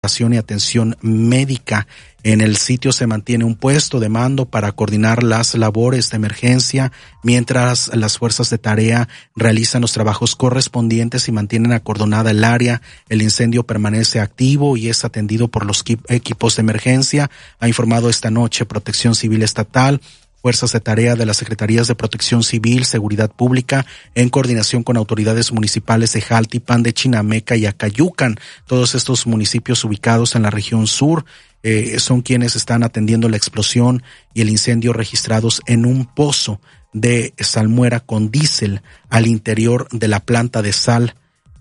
y atención médica. En el sitio se mantiene un puesto de mando para coordinar las labores de emergencia, mientras las fuerzas de tarea realizan los trabajos correspondientes y mantienen acordonada el área. El incendio permanece activo y es atendido por los equipos de emergencia, ha informado esta noche Protección Civil Estatal. Fuerzas de tarea de las Secretarías de Protección Civil, Seguridad Pública, en coordinación con autoridades municipales de Jaltipan, de Chinameca y Acayucan. Todos estos municipios ubicados en la región sur son quienes están atendiendo la explosión y el incendio registrados en un pozo de salmuera con diésel al interior de la planta de sal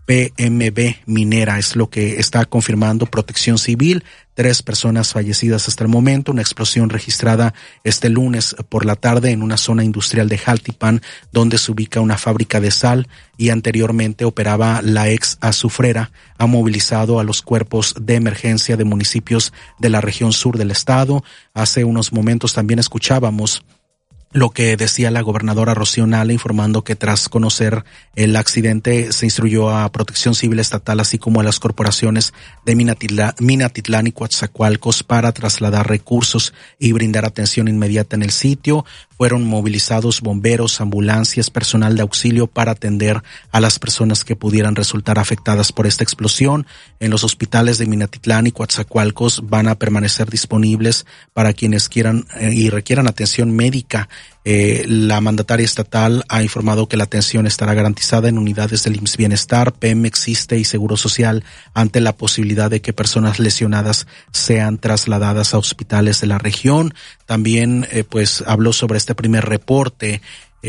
PMB Minera. Es lo que está confirmando Protección Civil. 3 personas fallecidas hasta el momento. Una explosión registrada este lunes por la tarde en una zona industrial de Jaltipan, donde se ubica una fábrica de sal y anteriormente operaba la ex azufrera. Ha movilizado a los cuerpos de emergencia de municipios de la región sur del estado. Hace unos momentos también escuchábamos lo que decía la gobernadora Rocío Nale, informando que tras conocer el accidente se instruyó a Protección Civil Estatal, así como a las corporaciones de Minatitlán y Coatzacoalcos para trasladar recursos y brindar atención inmediata en el sitio. Fueron movilizados bomberos, ambulancias, personal de auxilio para atender a las personas que pudieran resultar afectadas por esta explosión. En los hospitales de Minatitlán y Coatzacoalcos van a permanecer disponibles para quienes quieran y requieran atención médica. La mandataria estatal ha informado que la atención estará garantizada en unidades del IMSS Bienestar, Pemex, ISSSTE y Seguro Social ante la posibilidad de que personas lesionadas sean trasladadas a hospitales de la región. También pues habló sobre este primer reporte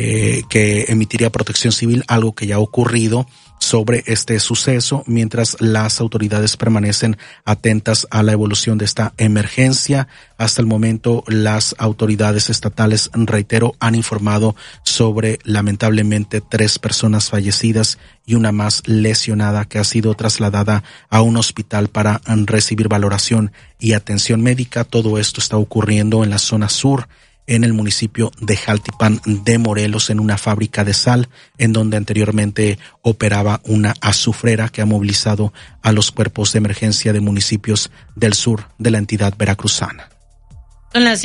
que emitiría Protección Civil, algo que ya ha ocurrido sobre este suceso, mientras las autoridades permanecen atentas a la evolución de esta emergencia. Hasta el momento, las autoridades estatales, reitero, han informado sobre lamentablemente 3 personas fallecidas y una más lesionada que ha sido trasladada a un hospital para recibir valoración y atención médica. Todo esto está ocurriendo en la zona sur, en el municipio de Jaltipan de Morelos, en una fábrica de sal, en donde anteriormente operaba una azufrera que ha movilizado a los cuerpos de emergencia de municipios del sur de la entidad veracruzana. Son las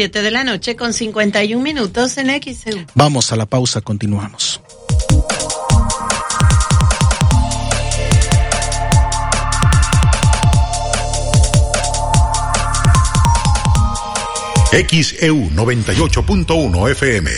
7:51 en XEU. Vamos a la pausa, continuamos. XEU 98.1 FM.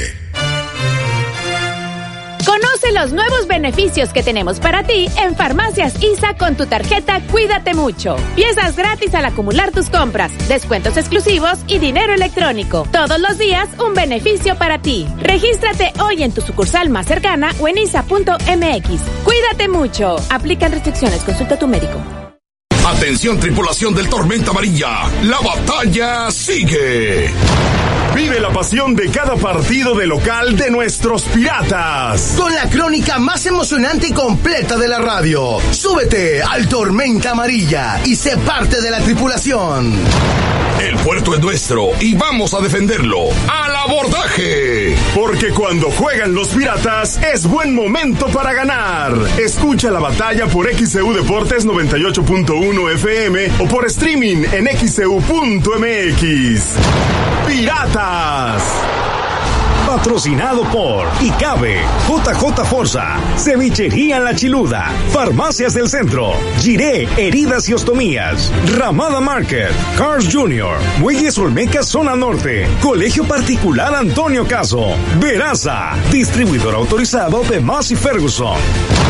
Conoce los nuevos beneficios que tenemos para ti en Farmacias ISA con tu tarjeta Cuídate Mucho. Piezas gratis al acumular tus compras, descuentos exclusivos y dinero electrónico. Todos los días un beneficio para ti. Regístrate hoy en tu sucursal más cercana o en isa.mx. Cuídate mucho. Aplican restricciones. Consulta a tu médico. Atención, tripulación del Tormenta Amarilla, la batalla sigue. Vive la pasión de cada partido de local de nuestros Piratas, con la crónica más emocionante y completa de la radio. Súbete al Tormenta Amarilla y sé parte de la tripulación. El puerto es nuestro y vamos a defenderlo. ¡Al abordaje! Porque cuando juegan los Piratas es buen momento para ganar. Escucha la batalla por XEU Deportes 98.1 FM o por streaming en XEU.mx. ¡Piratas! Patrocinado por Icabe, JJ Forza, Cevichería La Chiluda, Farmacias del Centro, Giré, Heridas y Ostomías, Ramada Market, Cars Jr., Muelles Olmeca Zona Norte, Colegio Particular Antonio Caso, Veraza, distribuidor autorizado de Massey Ferguson.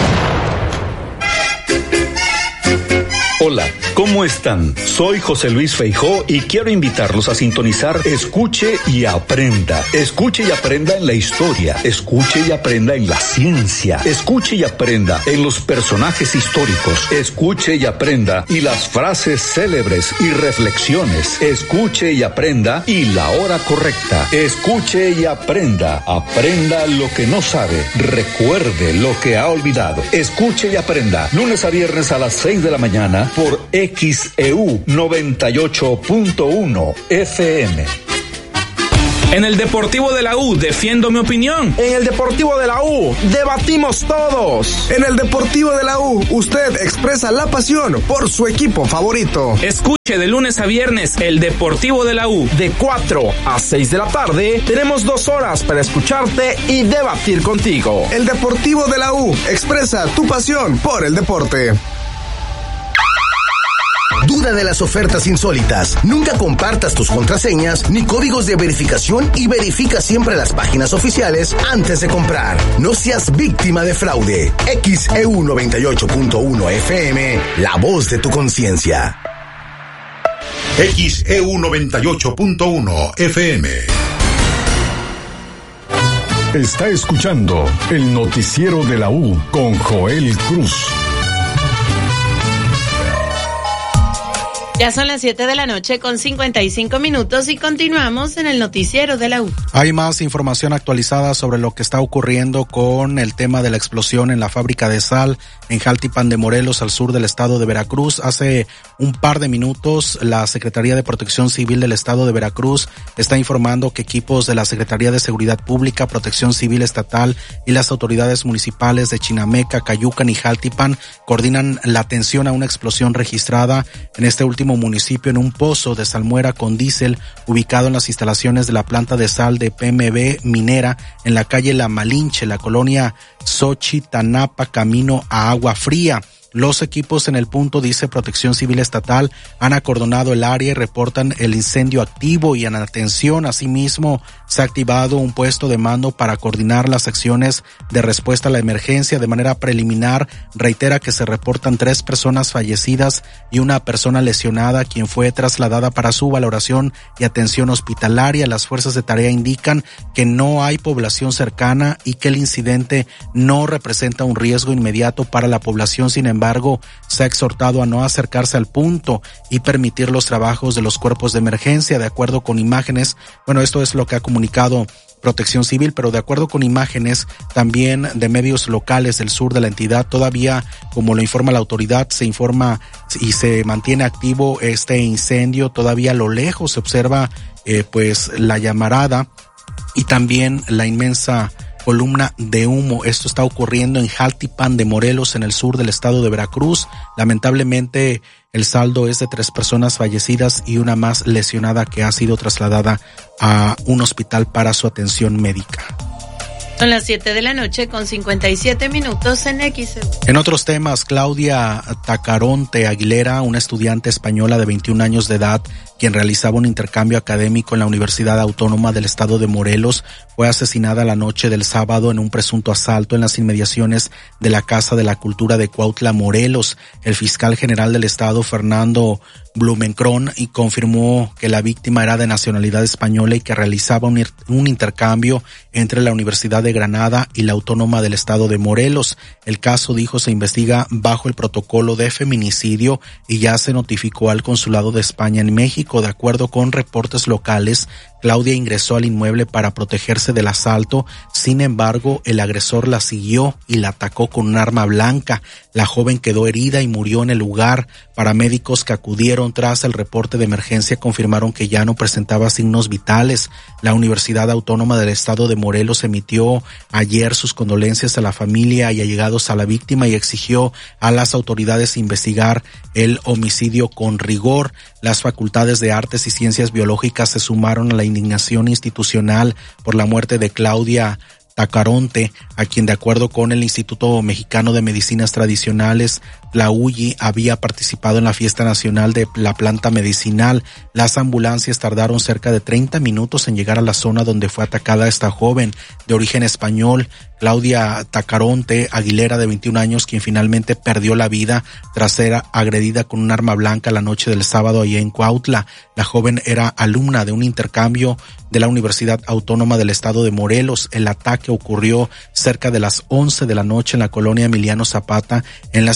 Hola, ¿cómo están? Soy José Luis Feijó y quiero invitarlos a sintonizar Escuche y Aprenda. Escuche y aprenda en la historia, escuche y aprenda en la ciencia, escuche y aprenda en los personajes históricos, escuche y aprenda y las frases célebres y reflexiones, escuche y aprenda y la hora correcta, escuche y aprenda, aprenda lo que no sabe, recuerde lo que ha olvidado, escuche y aprenda, lunes a viernes a las 6 de la mañana, por XEU 98.1 FM. En el Deportivo de la U defiendo mi opinión. En el Deportivo de la U debatimos todos. En el Deportivo de la U usted expresa la pasión por su equipo favorito. Escuche de lunes a viernes el Deportivo de la U. De 4 a 6 de la tarde tenemos 2 horas para escucharte y debatir contigo. El Deportivo de la U expresa tu pasión por el deporte. Duda de las ofertas insólitas. Nunca compartas tus contraseñas ni códigos de verificación y verifica siempre las páginas oficiales antes de comprar. No seas víctima de fraude. XEU 98.1 FM, la voz de tu conciencia. XEU 98.1 FM. Está escuchando el noticiero de la U con Joel Cruz. Ya son las 7 de la noche con 55 minutos y continuamos en el noticiero de la U. Hay más información actualizada sobre lo que está ocurriendo con el tema de la explosión en la fábrica de sal en Jaltipan de Morelos, al sur del estado de Veracruz. Hace un par de minutos, la Secretaría de Protección Civil del estado de Veracruz está informando que equipos de la Secretaría de Seguridad Pública, Protección Civil Estatal y las autoridades municipales de Chinameca, Cayucan y Jaltipan coordinan la atención a una explosión registrada en este último municipio en un pozo de salmuera con diésel ubicado en las instalaciones de la planta de sal de PMB Minera en la calle La Malinche, la colonia Xochitanapa, camino a Agua Fría. Los equipos en el punto, dice Protección Civil Estatal, han acordonado el área y reportan el incendio activo y en atención. Asimismo, se ha activado un puesto de mando para coordinar las acciones de respuesta a la emergencia. De manera preliminar, reitera que se reportan 3 personas fallecidas y una persona lesionada, quien fue trasladada para su valoración y atención hospitalaria. Las fuerzas de tarea indican que no hay población cercana y que el incidente no representa un riesgo inmediato para la población. Sin embargo, se ha exhortado a no acercarse al punto y permitir los trabajos de los cuerpos de emergencia. De acuerdo con imágenes, esto es lo que ha comunicado Protección Civil, pero de acuerdo con imágenes también de medios locales del sur de la entidad, todavía, como lo informa la autoridad, se informa y se mantiene activo este incendio. Todavía a lo lejos se observa la llamarada y también la inmensa columna de humo. Esto está ocurriendo en Jaltipan de Morelos, en el sur del estado de Veracruz. Lamentablemente, el saldo es de 3 personas fallecidas y una más lesionada que ha sido trasladada a un hospital para su atención médica. Son las 7 de la noche con 57 minutos en XEU. En otros temas, Claudia Tacaronte Aguilera, una estudiante española de 21 años de edad, quien realizaba un intercambio académico en la Universidad Autónoma del Estado de Morelos, fue asesinada la noche del sábado en un presunto asalto en las inmediaciones de la Casa de la Cultura de Cuautla, Morelos. El fiscal general del Estado, Fernando Blumenkron, y confirmó que la víctima era de nacionalidad española y que realizaba un intercambio entre la Universidad de Granada y la Autónoma del Estado de Morelos. El caso, dijo, se investiga bajo el protocolo de feminicidio y ya se notificó al Consulado de España en México. De acuerdo con reportes locales, Claudia ingresó al inmueble para protegerse del asalto. Sin embargo, el agresor la siguió y la atacó con un arma blanca. La joven quedó herida y murió en el lugar. Paramédicos que acudieron tras el reporte de emergencia confirmaron que ya no presentaba signos vitales. La Universidad Autónoma del Estado de Morelos emitió ayer sus condolencias a la familia y allegados a la víctima y exigió a las autoridades investigar el homicidio con rigor. Las facultades de Artes y Ciencias Biológicas se sumaron a la indignación institucional por la muerte de Claudia Tacaronte, a quien, de acuerdo con el Instituto Mexicano de Medicinas Tradicionales, la UYI, había participado en la fiesta nacional de la planta medicinal. Las ambulancias tardaron cerca de 30 minutos en llegar a la zona donde fue atacada esta joven de origen español, Claudia Tacaronte Aguilera, de 21 años, quien finalmente perdió la vida tras ser agredida con un arma blanca la noche del sábado allá en Cuautla. La joven era alumna de un intercambio de la Universidad Autónoma del Estado de Morelos. El ataque ocurrió cerca de las 11 de la noche en la colonia Emiliano Zapata, en las inmediaciones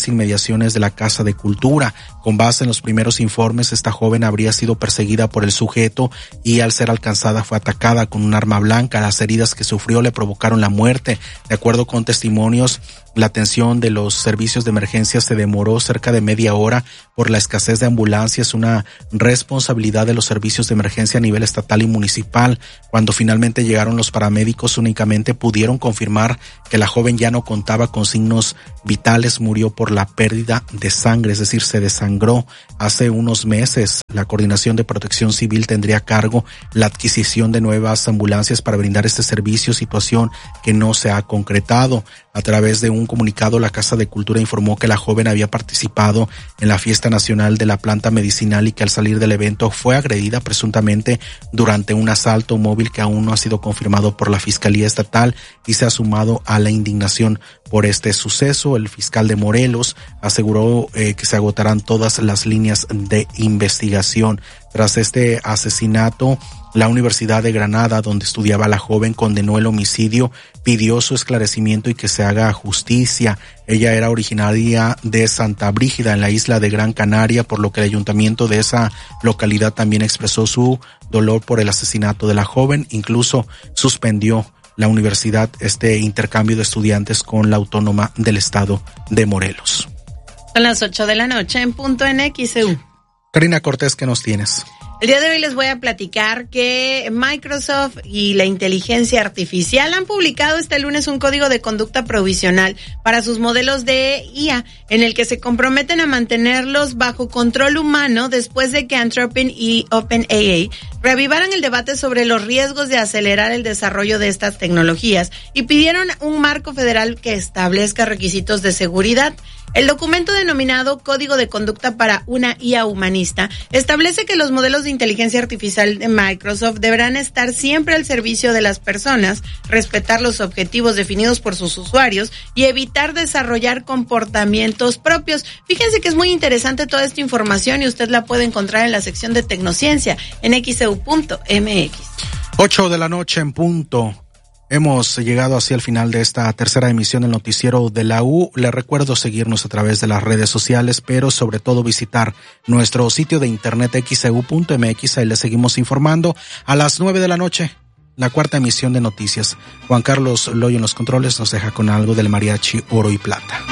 investigaciones de la Casa de Cultura. Con base en los primeros informes, esta joven habría sido perseguida por el sujeto y al ser alcanzada fue atacada con un arma blanca. Las heridas que sufrió le provocaron la muerte. De acuerdo con testimonios, la atención de los servicios de emergencia se demoró cerca de media hora por la escasez de ambulancias, una responsabilidad de los servicios de emergencia a nivel estatal y municipal. Cuando finalmente llegaron los paramédicos, únicamente pudieron confirmar que la joven ya no contaba con signos vitales, murió por la pérdida de sangre, es decir, se desangró. Hace unos meses, la Coordinación de Protección Civil tendría a cargo la adquisición de nuevas ambulancias para brindar este servicio, situación que no se ha concretado. A través de un comunicado, la Casa de Cultura informó que la joven había participado en la fiesta nacional de la planta medicinal y que al salir del evento fue agredida presuntamente durante un asalto móvil que aún no ha sido confirmado por la Fiscalía Estatal y se ha sumado a la indignación por este suceso. El fiscal de Morelos aseguró que se agotarán todas las líneas de investigación. Tras este asesinato, la Universidad de Granada, donde estudiaba la joven, condenó el homicidio, pidió su esclarecimiento y que se haga justicia. Ella era originaria de Santa Brígida, en la isla de Gran Canaria, por lo que el ayuntamiento de esa localidad también expresó su dolor por el asesinato de la joven. Incluso suspendió la universidad este intercambio de estudiantes con la Autónoma del Estado de Morelos. Son las 8 de la noche en punto en XEU. Karina Cortés, ¿qué nos tienes? El día de hoy les voy a platicar que Microsoft y la inteligencia artificial han publicado este lunes un código de conducta provisional para sus modelos de IA, en el que se comprometen a mantenerlos bajo control humano después de que Anthropic y OpenAI reavivaran el debate sobre los riesgos de acelerar el desarrollo de estas tecnologías y pidieron un marco federal que establezca requisitos de seguridad. El documento denominado Código de Conducta para una IA Humanista establece que los modelos de inteligencia artificial de Microsoft deberán estar siempre al servicio de las personas, respetar los objetivos definidos por sus usuarios y evitar desarrollar comportamientos propios. Fíjense que es muy interesante toda esta información y usted la puede encontrar en la sección de Tecnociencia en xeu.mx. 8 de la noche en punto. Hemos llegado hacia el final de esta tercera emisión del noticiero de la U. Les recuerdo seguirnos a través de las redes sociales, pero sobre todo visitar nuestro sitio de internet xeu.mx. Ahí les seguimos informando. A las 9 de la noche, la cuarta emisión de noticias. Juan Carlos Loyo en los controles nos deja con algo del mariachi Oro y Plata.